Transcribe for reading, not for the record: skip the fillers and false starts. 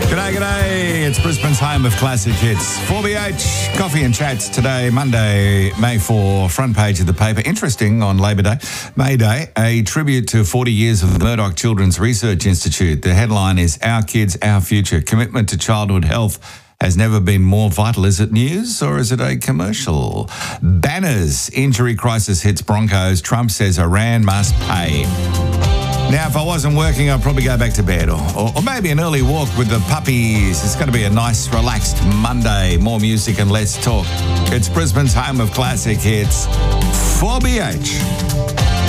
G'day. It's Brisbane's home of classic hits. 4BH, Coffee and Chats today, Monday, May 4, front page of the paper. Interesting on Labor Day, May Day, a tribute to 40 years of the Murdoch Children's Research Institute. The headline is Our Kids, Our Future. Commitment to childhood health has never been more vital. Is it news or is it a commercial? Banners, injury crisis hits Broncos. Trump says Iran must pay. Now, if I wasn't working, I'd probably go back to bed or maybe an early walk with the puppies. It's going to be a nice, relaxed Monday. More music and less talk. It's Brisbane's home of classic hits. 4BH.